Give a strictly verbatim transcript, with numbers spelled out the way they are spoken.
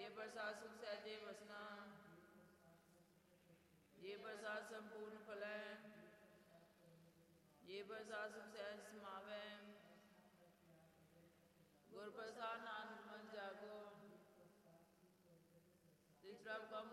ਜੇ ਪ੍ਰਸਾਦ ਸੁਖ ਸਹਿਜੇ ਵਸਨਾ, ਜੇ ਪ੍ਰਸਾਦ ਸੰਪੂਰਨ ਫਲੈ, ਜੇ ਪ੍ਰਸਾਦ ਸੁਖ ਸਹਿਜ ਸਮਾਵੈ, ਗੁਰ ਪ੍ਰਸਾਦ ਨਾਨਕ ਮਨ ਜਾਗੋ, ਤਿਸ ਪ੍ਰਭ ਕਾ